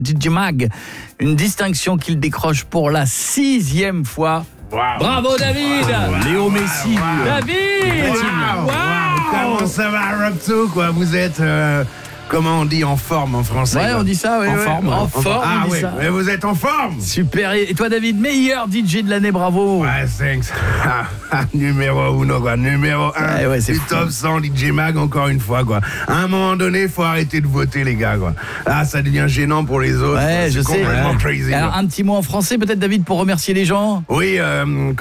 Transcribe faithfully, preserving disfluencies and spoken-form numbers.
D J Mag. Une distinction qu'il décroche pour la sixième fois. Wow. Bravo David. Wow. Léo Messi. Wow. Wow. David. Wow. Wow. Wow. Comment ça va, Rob quoi? Vous êtes... Euh... Comment on dit en forme en français? Ouais, quoi. on dit ça, oui. En ouais. forme. En forme, ah, on dit oui. ça. Mais vous êtes en forme. Super. Et toi, David, meilleur D J de l'année, bravo. Ouais, thanks. Numéro uno, quoi. Numéro un. Ouais, ouais, c'est du fou. top cent D J Mag, encore une fois, quoi. À un moment donné, il faut arrêter de voter, les gars, quoi. Ah, ça devient gênant pour les autres. Ouais, c'est je sais. complètement Ouais. crazy. Alors, quoi. un petit mot en français, peut-être, David, pour remercier les gens. Oui, euh,